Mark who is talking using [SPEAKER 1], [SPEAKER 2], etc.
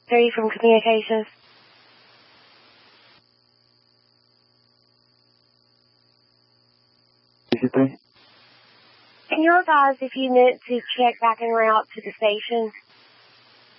[SPEAKER 1] 3 from communications.
[SPEAKER 2] DC3.
[SPEAKER 1] Can you advise if you meant to check back en route to the station?